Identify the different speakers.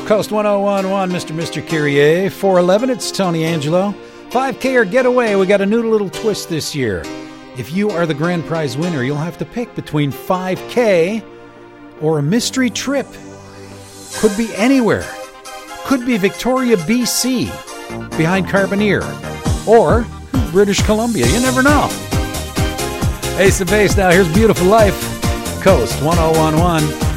Speaker 1: Coast 1011, Mr. Kyrie. 411, it's Tony Angelo. 5K or getaway, we got a new little twist this year. If you are the grand prize winner, you'll have to pick between 5K or a mystery trip. Could be anywhere. Could be Victoria, BC, behind Carbonear, or British Columbia. You never know. Ace of Base now. Here's Beautiful Life. Coast 1011.